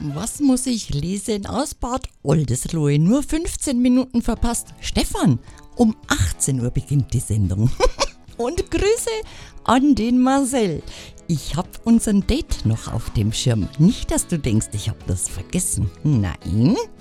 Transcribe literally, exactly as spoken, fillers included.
Was muss ich lesen aus Bad Oldesloe? Nur fünfzehn Minuten verpasst. Stefan, um achtzehn Uhr beginnt die Sendung. Und Grüße an den Marcel. Ich hab unseren Date noch auf dem Schirm. Nicht, dass du denkst, ich hab das vergessen. Nein.